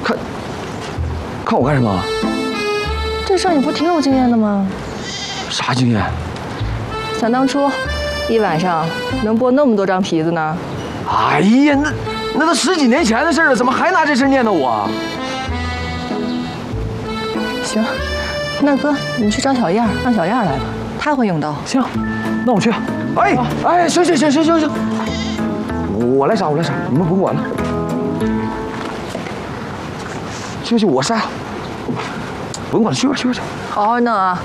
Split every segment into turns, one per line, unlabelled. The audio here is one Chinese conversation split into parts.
看我干什么？
这事儿你不挺有经验的吗？
啥经验？
想当初，一晚上能剥那么多张皮子呢？
哎呀，那都10几年前的事了，怎么还拿这事念叨我？
行，那哥，你去找小燕，让小燕来吧，她会用刀。
行，那我去。哎，行，我来杀，你们甭管了。去，我杀。甭管了，去吧。
好好弄啊！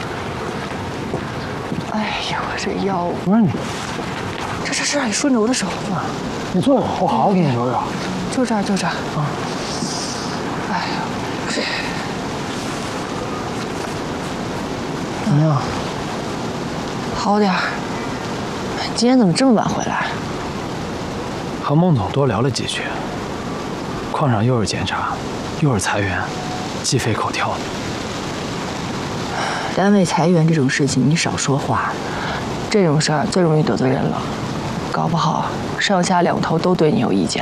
哎呀，我这腰，
不是你，
这你顺着我的手啊！
你坐一会儿，我好好给你揉揉。
就这儿啊！哎呀，这
怎么样？
好点儿。今天怎么这么晚回来？
和孟总多聊了几句，矿上又是检查，又是裁员，鸡飞狗跳的。
单位裁员这种事情，你少说话。这种事儿最容易得罪人了，搞不好上下两头都对你有意见。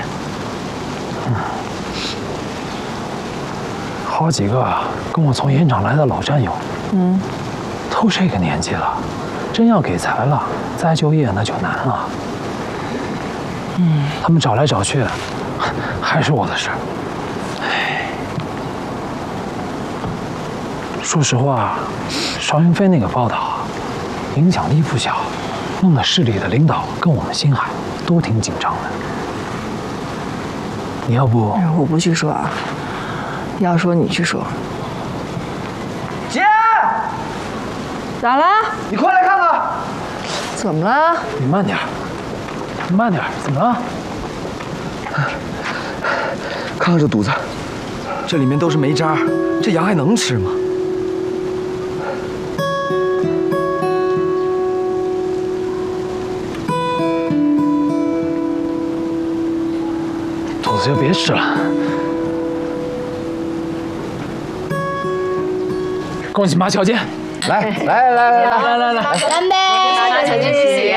好几个跟我从烟厂来的老战友，都这个年纪了，真要给裁了，再就业那就难了。他们找来找去，还是我的事儿。说实话，邵云飞那个报道，影响力不小，弄得市里的领导跟我们星海都挺紧张的。你要不……
我不去说啊，要说你去说。
姐，
咋了？
你快来看看。
怎么了？
你慢点，怎么了？
看看这肚子，这里面都是煤渣，这羊还能吃吗？
肚子就别吃了。恭喜马小健！
来，
干杯！
小惊喜！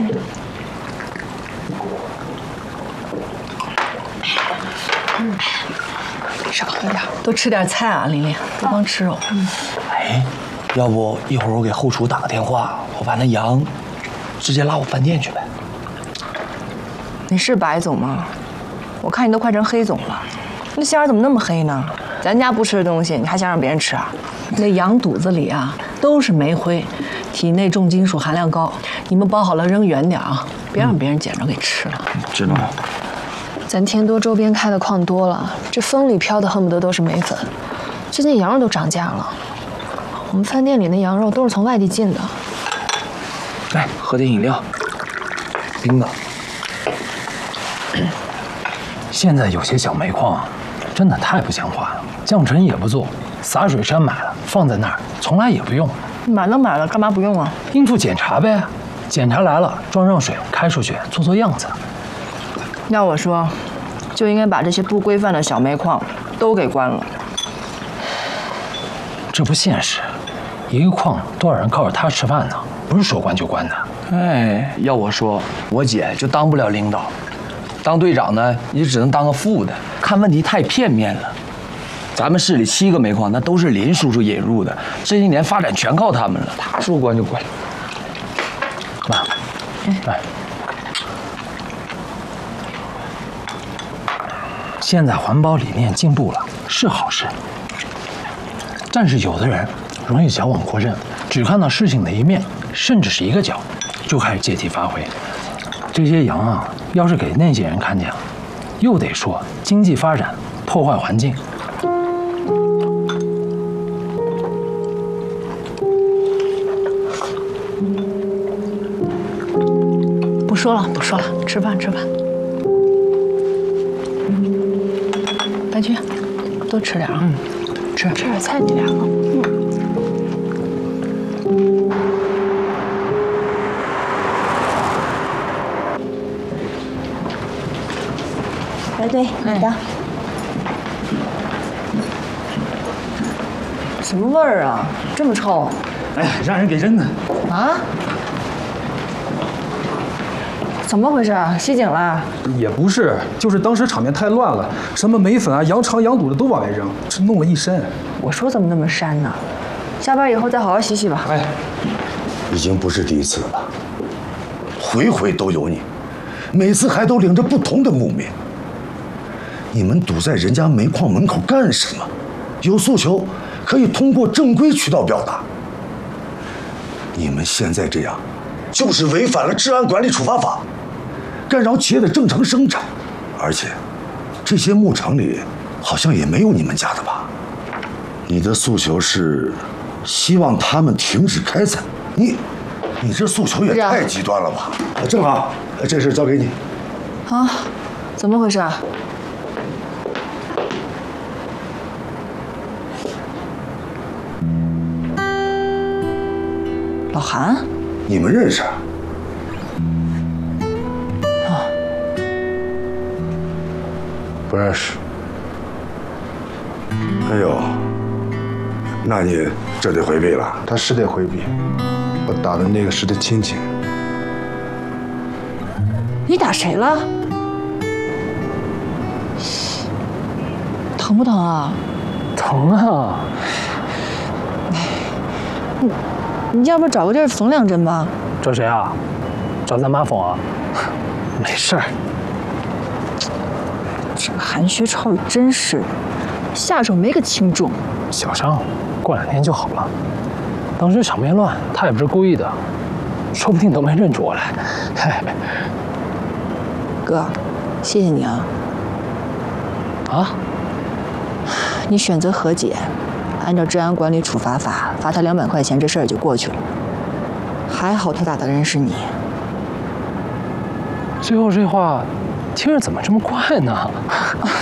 少喝点，多吃点菜啊，琳琳，不光吃肉。
哎，要不一会儿我给后厨打个电话，我把那羊直接拉我饭店去呗。
你是白总吗？我看你都快成黑总了，那馅儿怎么那么黑呢？咱家不吃的东西，你还想让别人吃啊？
那羊肚子里啊都是煤灰，体内重金属含量高。你们包好了扔远点啊，别让别人捡着给吃了。
知道了。
咱天多周边开的矿多了，这风里飘的恨不得都是煤粉。最近羊肉都涨价了，我们饭店里的羊肉都是从外地进的。
来，喝点饮料，冰的。
现在有些小煤矿真的太不像话了，降尘也不做，洒水山买了放在那儿，从来也不用。
买了，干嘛不用啊？
应付检查呗，检查来了装上水开出去做样子。
要我说，就应该把这些不规范的小煤矿都给关了。
这不现实，一个矿多少人靠着它吃饭呢？不是说关就关的。
哎，要我说，我姐就当不了领导，当队长呢，也只能当个副的，看问题太片面了。咱们市里7个煤矿，那都是林叔叔引入的，这些年发展全靠他们了，他说关就关。
妈，来。现在环保理念进步了，是好事。但是有的人容易矫枉过正，只看到事情的一面，甚至是一个角，就开始借题发挥。这些羊啊，要是给那些人看见了，又得说经济发展破坏环境。
不说了，吃饭。白菊，多吃点啊。吃点菜，你俩。
排队，你的。
什么味儿啊？这么臭！
哎呀，让人给扔的。
啊？ 怎么回事？袭警了？
也不是，就是当时场面太乱了，什么眉粉啊、羊肠、羊肚的都往外扔，这弄了一身。
我说怎么那么膻呢？下班以后再好好洗洗吧。
哎，
已经不是第一次了，回回都有你，每次还都领着不同的幕面。你们堵在人家煤矿门口干什么？有诉求可以通过正规渠道表达。你们现在这样，就是违反了治安管理处罚法，干扰企业的正常生产。而且，这些牧场里好像也没有你们家的吧？你的诉求是希望他们停止开采，你这诉求也太极端了吧？正好，这事交给你。
啊，怎么回事？老韩，
你们认识？不认识。哎呦，那你这得回避了。
他是得回避，我打的那个是他亲戚。
你打谁了？疼不疼啊？
疼啊！
你要不找个地儿缝2针吧？
找谁啊？找咱妈缝啊？没事儿。
这个韩学超真是，下手没个轻重。
小伤，过2天就好了。当时场面乱，他也不是故意的，说不定都没认出我来。嘿，
哥，谢谢你啊。
啊？
你选择和解，按照治安管理处罚法罚他200块钱，这事儿也就过去了。还好他打的人是你。
最后这话听着怎么这么怪呢？